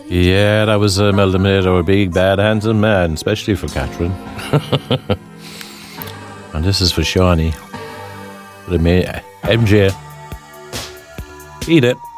Yeah, that was Meldemeter, a big, bad, handsome man, especially for Catherine. And this is for Shawnee. MJ. Eat it.